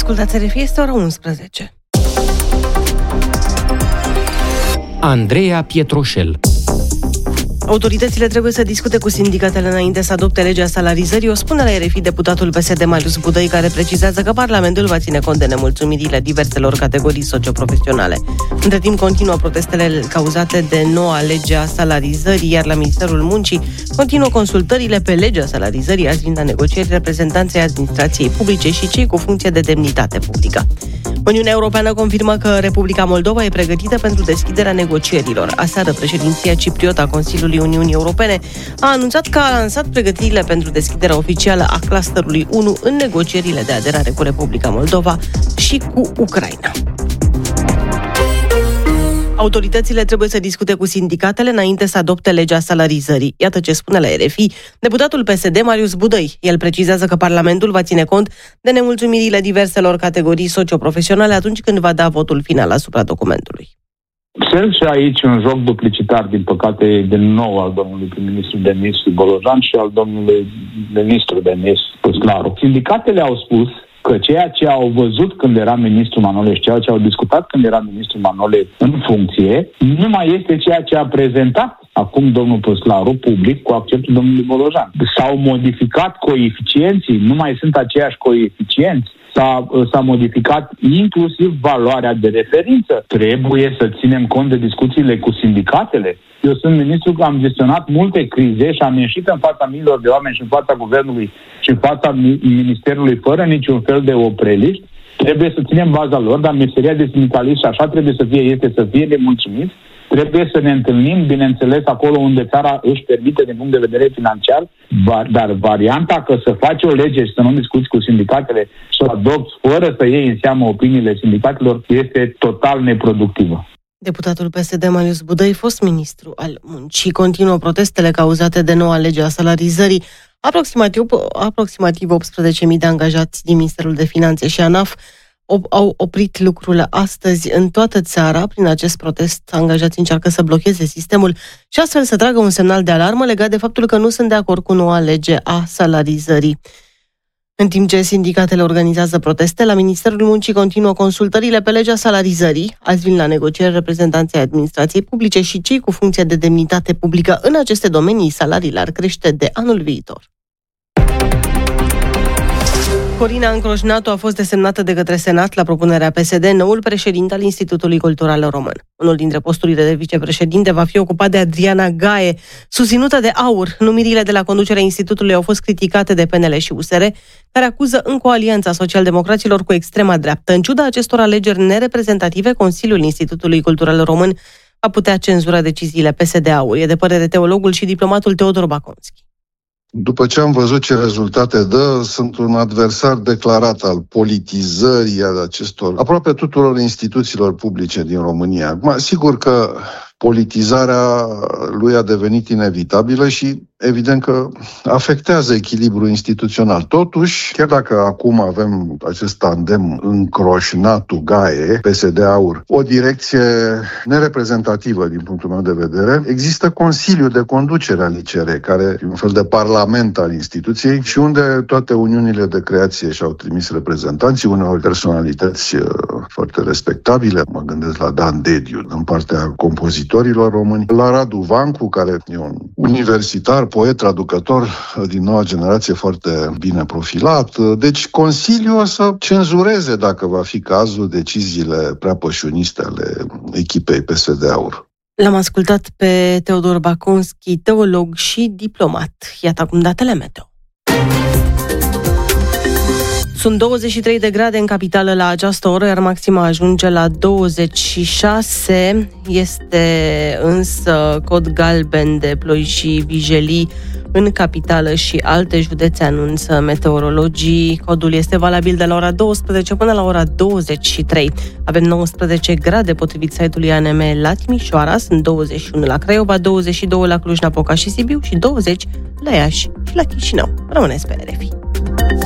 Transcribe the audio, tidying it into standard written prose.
Ascultați RFI, este ora 11. Andreea Pietroșel. Autoritățile trebuie să discute cu sindicatele înainte să adopte legea salarizării, o spune la RFI deputatul PSD Marius Budăi, care precizează că Parlamentul va ține cont de nemulțumirile diverselor categorii socioprofesionale. Între timp continuă protestele cauzate de noua lege a salarizării, iar la Ministerul Muncii continuă consultările pe legea salarizării, azi vin la negocieri reprezentanții administrației publice și cei cu funcție de demnitate publică. Uniunea Europeană confirmă că Republica Moldova e pregătită pentru deschiderea negocierilor. Aseară, președinția cipriotă a Consiliului Uniunii Europene a anunțat că a lansat pregătirile pentru deschiderea oficială a clusterului 1 în negocierile de aderare cu Republica Moldova și cu Ucraina. Autoritățile trebuie să discute cu sindicatele înainte să adopte legea salarizării. Iată ce spune la RFI deputatul PSD Marius Budăi. El precizează că Parlamentul va ține cont de nemulțumirile diverselor categorii socioprofesionale atunci când va da votul final asupra documentului. Sunt și aici un joc duplicitar, din păcate, din nou al domnului prim-ministru Denis Bolojan și al domnului ministru Denis Păslaru. Sindicatele au spus că ceea ce au văzut când era ministru Manole și ceea ce au discutat când era ministru Manole în funcție, nu mai este ceea ce a prezentat acum domnul Păslaru public cu acceptul domnului Bolojan. S-au modificat coeficienții, nu mai sunt aceiași coeficienți. S-a modificat inclusiv valoarea de referință. Trebuie să ținem cont de discuțiile cu sindicatele. Eu sunt ministru că am gestionat multe crize și am ieșit în fața miilor de oameni și în fața guvernului și în fața ministerului fără niciun fel de opreliști. Trebuie să ținem baza lor, dar meseria de sindicalist, și așa trebuie să fie, este să fie nemulțumiți. Trebuie să ne întâlnim, bineînțeles, acolo unde țara își permite din punct de vedere financiar, dar varianta că să faci o lege și să nu discuți cu sindicatele și să o adopți fără să iei în seamă opiniile sindicatelor este total neproductivă. Deputatul PSD Marius Budăi, fost ministru al Muncii, continuă protestele cauzate de noua lege a salarizării. Aproximativ 18.000 de angajați din Ministerul de Finanțe și ANAF au oprit lucrul astăzi în toată țara. Prin acest protest, angajații încearcă să blocheze sistemul și astfel să tragă un semnal de alarmă legat de faptul că nu sunt de acord cu noua lege a salarizării. În timp ce sindicatele organizează proteste, la Ministerul Muncii continuă consultările pe legea salarizării. Azi vin la negocieri reprezentanții administrației publice și cei cu funcție de demnitate publică. În aceste domenii, salariile ar crește de anul viitor. Corina Încroșnatu a fost desemnată de către Senat la propunerea PSD noul președinte al Institutului Cultural Român. Unul dintre posturile de vicepreședinte va fi ocupat de Adriana Gaie, susținută de AUR. Numirile de la conducerea institutului au fost criticate de PNL și USR, care acuză încă o alianță a socialdemocraților cu extrema dreaptă. În ciuda acestor alegeri nereprezentative, Consiliul Institutului Cultural Român va putea cenzura deciziile PSD-AUR. E de părere teologul și diplomatul Teodor Baconski. După ce am văzut ce rezultate dă, sunt un adversar declarat al politizării acestor, aproape tuturor instituțiilor publice din România. Sigur că politizarea lui a devenit inevitabilă și evident că afectează echilibrul instituțional. Totuși, chiar dacă acum avem acest tandem Încroșnatu-Gaie, PSD-AUR, o direcție nereprezentativă din punctul meu de vedere, există Consiliul de Conducere al ICR, care e un fel de parlament al instituției și unde toate uniunile de creație și-au trimis reprezentanții, uneori personalități foarte respectabile. Mă gândesc la Dan Dediu, în partea compozitorilor români, la Radu Vancu, care e un universitar, poet, traducător din noua generație foarte bine profilat. Deci Consiliul o să cenzureze, dacă va fi cazul, deciziile prea pășuniste ale echipei PSD-AUR. L-am ascultat pe Teodor Baconski, teolog și diplomat. Iată acum datele meteo. Sunt 23 de grade în capitală la această oră, iar maxima ajunge la 26. Este însă cod galben de ploi și vijelii în capitală și alte județe, anunță meteorologii. Codul este valabil de la ora 12 până la ora 23. Avem 19 grade potrivit site-ului ANM la Timișoara, sunt 21 la Craiova, 22 la Cluj-Napoca și Sibiu și 20 la Iași și la Chișinău. Rămâneți pe RFI.